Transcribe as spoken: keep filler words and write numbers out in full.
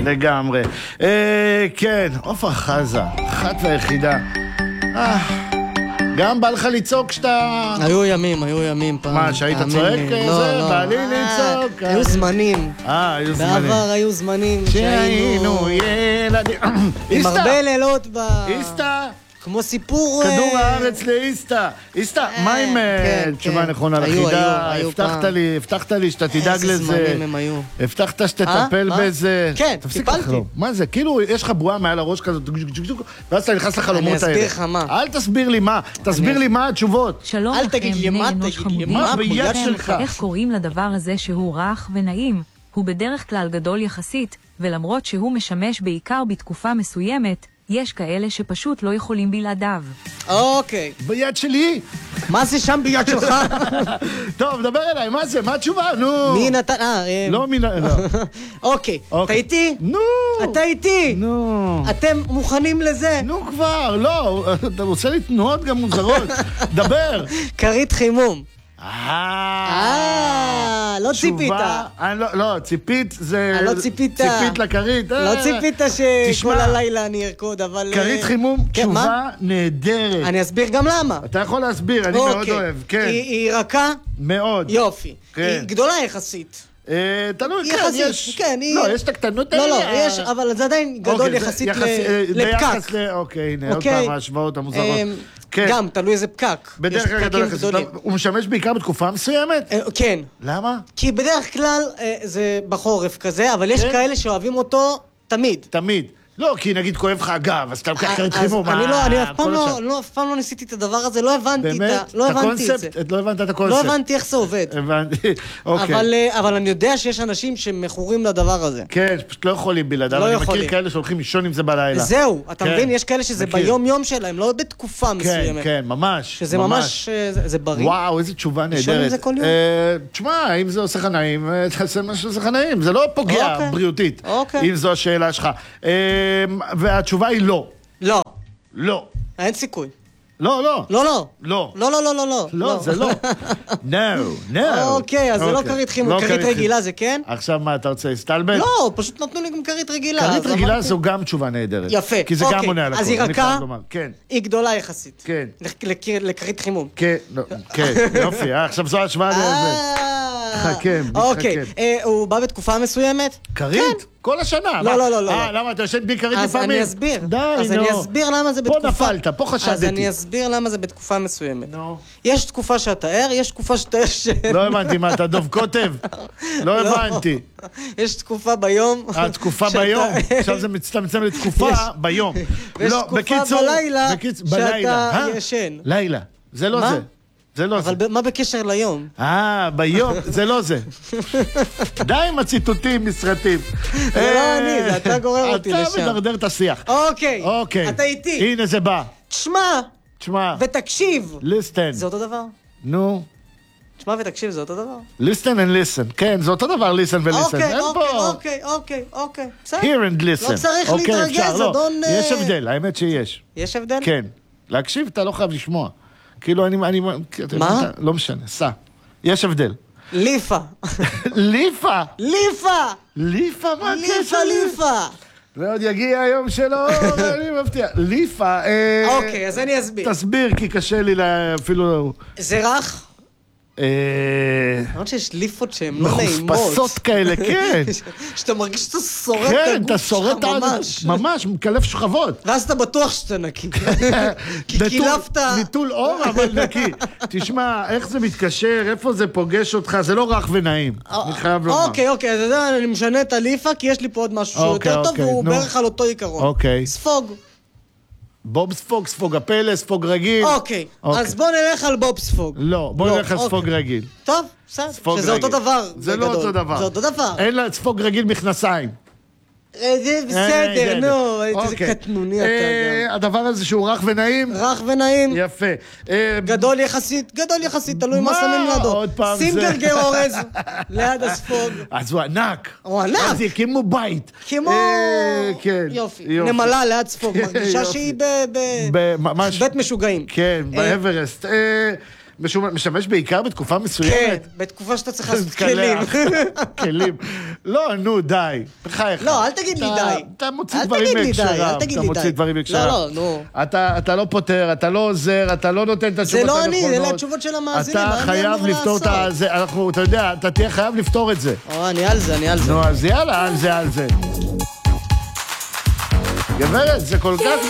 לגמרי. אה, כן, עופרה חזה, אחת והיחידה. אה, גם בא לך לצעוק שאתה... היו ימים, היו ימים פעם. מה, שהיית צועק? זה, בא לי לצעוק. היו זמנים. אה, היו זמנים. בעבר היו זמנים שהיינו ילדים. עם הרבה לילות ב... איסטה. כמו סיפור... כדור הארץ לאיסטה. איסטה, מה עם תשובה נכונה לחידה? הבטחת לי, הבטחת לי שאתה תדאג לזה. איזה זמנים הם היו. הבטחת שתטפל בזה. כן, טיפלתי. מה זה? כאילו, יש לך בועה מעל הראש כזאת, ואז אתה נכנס לחלומות האלה. אני אסביר לך מה. אל תסביר לי מה. תסביר לי מה התשובות. שלום אל לכם, תגיד לי מה, תגיד לי מה, ביד שלך. איך קוראים לדבר הזה שהוא רך ונעים? הוא בדרך כלל גדול יחסית, ולמרות שהוא משמש בעיקר בתקופה מסוימת, יש כאלה שפשוט לא יכולים בלעדיו. אוקיי. ביד שלי? מה זה שם ביד שלך? טוב, דבר אליי, מה זה? מה התשובה? נו. מי נתן... אה, לא מי נתן... אוקיי. אתה איתי? נו. אתה איתי? נו. אתם מוכנים לזה? נו כבר, לא. אתה רוצה לי תנועות גם מוזרות. דבר. כרית חימום. אה, לא ציפית. לא, ציפית זה... לא ציפית. ציפית לכרית. לא ציפית שכל הלילה אני ארקוד, אבל... כרית חימום, תשובה נהדרת. אני אסביר גם למה. אתה יכול להסביר, אני מאוד אוהב. היא רכה? מאוד. יופי. היא גדולה יחסית. תלוי, כן, יש... לא, יש את הקטנות האלה. לא, לא, יש, אבל זה עדיין גדול יחסית לפקק. אוקיי, הנה, עוד כמה השוואות המוזרות. גם, תלוי איזה פקק. בדרך כלל גדול יחסית. הוא משמש בעיקר בתקופה מסוימת? כן. למה? כי בדרך כלל זה בחורף כזה, אבל יש כאלה שאוהבים אותו תמיד. תמיד. לא, כי נגיד כואב לך הגב, אז אתה לוקח כרית חימום. אני לא, אני אף פעם לא, אף פעם לא ניסיתי את הדבר הזה, לא הבנתי את ה... לא הבנתי את זה. לא הבנת את הקונספט. לא הבנתי איך זה עובד. הבנתי, אוקיי. אבל אני יודע שיש אנשים שמכורים לדבר הזה. כן, פשוט לא יכולים בלעדיו. אני מכיר כאלה שהולכים לישון עם זה בלילה. זהו, אתה מבין? יש כאלה שזה ביום יום שלהם, לא בתקופה מסוימת. כן, כן, ממש. שזה ממש, זה בריא. וואו, איזו תשובה נהדרת. לישון עם זה כל יום. תשמע, אם זה עושה לך נעים, תעשה מה שעושה לך נעים. זה לא פוגע בריאותית. אם זו השאלה שלך. והתשובה היא לא. לא. לא. אין סיכוי. לא, לא. לא, לא. לא. לא, לא, לא, לא, לא. לא, זה לא. No, no. אוקיי, אז זה לא כרית חימום, כרית רגילה זה כן? עכשיו מה, אתה רוצה להסתלבט? לא, פשוט נתנו לי גם כרית רגילה. כרית רגילה זו גם תשובה נהדרת. יפה. כי זה גם עונה על הכל. אז היא רכה, כן. היא גדולה יחסית. כן. לכרית חימום. כן, כן, יופי. עכשיו זו השוואה לזה. מתחכם, מתחכם. אוקיי, הוא בא בתקופה מסוימת? כרית? כל השנה. לא, לא, לא, לא. אה, למה אתה יושב בי כרית לפעמים? אז אני אסביר. די, נו. אז אני אסביר למה זה בתקופה... פה נפלת, פה חשדתי. אז אני אסביר למה זה בתקופה מסוימת. נו. יש תקופה שאתה ער, יש תקופה שאתה ישן. לא הבנתי מה, אתה דוב כותב? לא הבנתי. יש תקופה ביום. אה, תקופה ביום. עכשיו זה מצטמצם לתקופה ביום. ויש תקופה בלילה שאתה ישן. לילה. זה לא זה. זה לא זה. אבל מה בקשר ליום? אה, ביום, זה לא זה. די עם הציטוטים מסרטים. זה לא אני, זה אתה גורר אותי לשם. אתה מדרדר את השיח. אוקיי, אוקיי. אתה איתי. הנה זה בא. תשמע. תשמע. ותקשיב. ליסטן. זה אותו דבר? נו. תשמע ותקשיב, זה אותו דבר? ליסטן and listen. כן, זה אותו דבר, ליסטן וליסטן. אוקיי, אוקיי, אוקיי, אוקיי. Hear and listen. לא צריך להתרגז, אדון... יש הבדל, האמת שיש. יש הבדל? כן. להקשיב, אתה לא חייב לשמוע. כאילו, אני... מה? לא משנה, סע. יש הבדל. ליפה. ליפה? ליפה! ליפה, מה הקשר? ליפה, ליפה. ועוד יגיע היום שלו, ואני מבטיח. ליפה... אוקיי, אז אני אסביר. תסביר, כי קשה לי אפילו... זה רך? למרות שיש ליפות שהן לא נעימות. מחוספסות כאלה, כן. שאתה מרגיש שאתה שורט את כן, אתה הגוף שורט שלך ממש. ממש, מקלף שכבות. ואז אתה בטוח שאתה נקי. כי קילפת... ניטול אור, אבל נקי. תשמע, איך זה מתקשר, איפה זה פוגש אותך, זה לא רך ונעים. אני חייב לומר. אוקיי, אוקיי, אז אני משנה את הליפה, כי יש לי פה עוד משהו שהוא יותר טוב, והוא בערך על אותו עיקרון. אוקיי. ספוג. בוב ספוג, ספוג הפלא, ספוג רגיל. אוקיי, אז בוא נלך על בוב ספוג. לא, בוא נלך על ספוג רגיל. טוב, בסדר, שזה אותו דבר. זה לא אותו דבר. זה אותו דבר. אין לה ספוג רגיל מכנסיים. זה בסדר, נו, איזה קטנוני אתה גם. הדבר הזה שהוא רך ונעים. רך ונעים. יפה. גדול יחסית, גדול יחסית, תלוי מה שמים לידו. עוד פעם זה. שים גרגר אורז ליד הספוג. אז הוא ענק. הוא ענק. אז זה כמו בית. כמו... יופי. נמלה ליד ספוג, מרגישה שהיא בבית משוגעים. כן, באברסט. משמש בעיקר בתקופה מסוימת? כן, בתקופה שאתה צריך לעשות כלים. כלים. לא, נו, די. בחייך. לא, אל תגיד לי די. אתה מוציא דברים מהקשרם. אתה מוציא דברים מהקשרם. לא, לא, נו. אתה לא פותר, אתה לא עוזר, אתה לא נותן את התשובות הנכונות. זה לא אני, אלה התשובות של המאזינים. אתה חייב לפתור את זה. אתה יודע, אתה תהיה חייב לפתור את זה. או, אני על זה, אני על זה. נו, אז יאללה, על זה, על זה. גברת, זה כל כך...